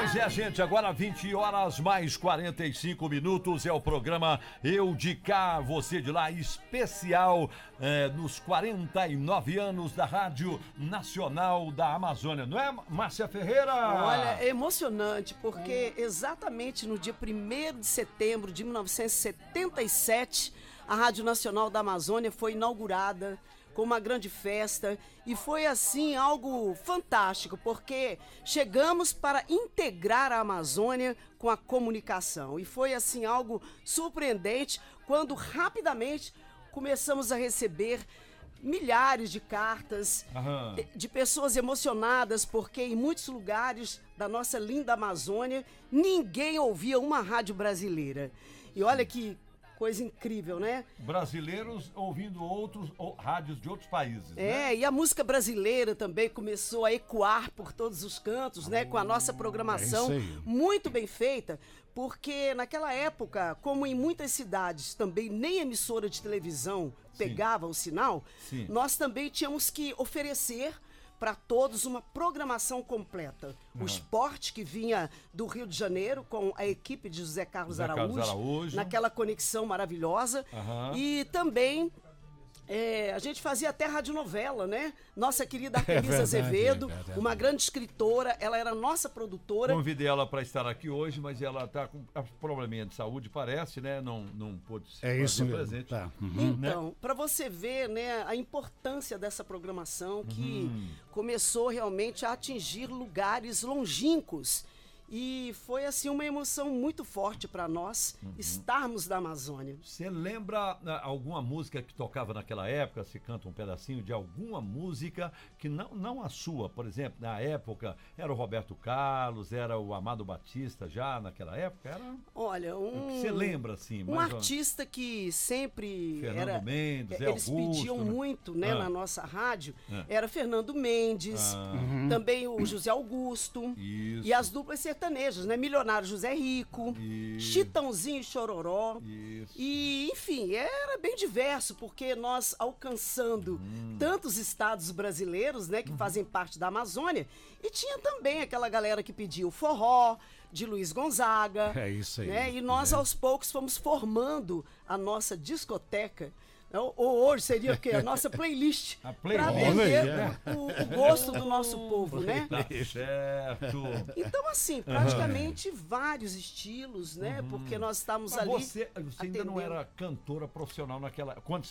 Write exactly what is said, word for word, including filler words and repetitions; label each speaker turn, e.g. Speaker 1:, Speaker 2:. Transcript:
Speaker 1: Pois é, gente, agora vinte horas mais quarenta e cinco minutos é o programa Eu de Cá, Você de Lá, especial é, nos quarenta e nove anos da Rádio Nacional da Amazônia. Não é, Márcia Ferreira?
Speaker 2: Olha, é emocionante, porque exatamente no dia primeiro de setembro de mil novecentos e setenta e sete, a Rádio Nacional da Amazônia foi inaugurada com uma grande festa e foi assim algo fantástico, porque chegamos para integrar a Amazônia com a comunicação e foi assim algo surpreendente quando rapidamente começamos a receber milhares de cartas
Speaker 1: Aham.
Speaker 2: de pessoas emocionadas, porque em muitos lugares da nossa linda Amazônia ninguém ouvia uma rádio brasileira. E olha que coisa incrível, né?
Speaker 1: Brasileiros ouvindo outros ou, rádios de outros países,
Speaker 2: É,
Speaker 1: né?
Speaker 2: e a música brasileira também começou a ecoar por todos os cantos, né? Com a nossa programação
Speaker 3: é isso aí.
Speaker 2: muito bem feita, porque naquela época, como em muitas cidades também nem emissora de televisão pegava o sinal,
Speaker 1: Sim.
Speaker 2: nós também tínhamos que oferecer para todos uma programação completa. O esporte que vinha do Rio de Janeiro com a equipe de José Carlos,
Speaker 1: José Carlos
Speaker 2: Araújo,
Speaker 1: Araújo.
Speaker 2: naquela conexão maravilhosa.
Speaker 1: Aham.
Speaker 2: E também é, a gente fazia até radionovela, né? Nossa querida Artemisa
Speaker 3: verdade,
Speaker 2: Azevedo,
Speaker 3: é verdade.
Speaker 2: uma grande escritora, ela era nossa produtora.
Speaker 1: Convidei ela para estar aqui hoje, mas ela está com probleminha de saúde, parece, né? Não, não pôde se
Speaker 3: É isso
Speaker 1: fazer
Speaker 3: mesmo.
Speaker 1: presente.
Speaker 3: Tá. Uhum.
Speaker 2: Então, para você ver, né, a importância dessa programação que começou realmente a atingir lugares longínquos. E foi assim uma emoção muito forte para nós estarmos na Amazônia.
Speaker 1: Você lembra ah, alguma música que tocava naquela época? Você canta um pedacinho de alguma música que não, não a sua, por exemplo, na época era o Roberto Carlos, era o Amado Batista já naquela época? Era...
Speaker 2: Olha, um,
Speaker 1: O que você lembra, assim?
Speaker 2: um
Speaker 1: mais ou menos?
Speaker 2: artista que sempre
Speaker 1: Fernando
Speaker 2: era,
Speaker 1: Mendes, Zé
Speaker 2: eles
Speaker 1: Augusto,
Speaker 2: pediam
Speaker 1: né?
Speaker 2: muito, né,
Speaker 1: Ah.
Speaker 2: na nossa rádio,
Speaker 1: Ah.
Speaker 2: era Fernando Mendes,
Speaker 1: Ah.
Speaker 2: também o José Augusto,
Speaker 1: Isso.
Speaker 2: e as duplas sertanejas, né, Milionário José Rico,
Speaker 1: Isso.
Speaker 2: Chitãozinho e Chororó,
Speaker 1: Isso.
Speaker 2: e enfim, era bem diverso, porque nós alcançando
Speaker 1: Hum.
Speaker 2: tantos estados brasileiros, né, que fazem parte da Amazônia, e tinha também aquela galera que pedia o forró, de Luiz Gonzaga.
Speaker 3: É isso aí.
Speaker 2: Né? E nós, aos poucos, fomos formando a nossa discoteca. Ou ou hoje seria o quê? A nossa playlist.
Speaker 1: A
Speaker 2: Para
Speaker 1: playlist.
Speaker 2: atender
Speaker 3: Olha
Speaker 2: o, o gosto do nosso povo, né?
Speaker 1: Tá certo.
Speaker 2: Então, assim, praticamente vários estilos, né? Porque nós estávamos
Speaker 1: Mas
Speaker 2: ali.
Speaker 1: você, você ainda não
Speaker 2: atendendo.
Speaker 1: era cantora profissional naquela... Quando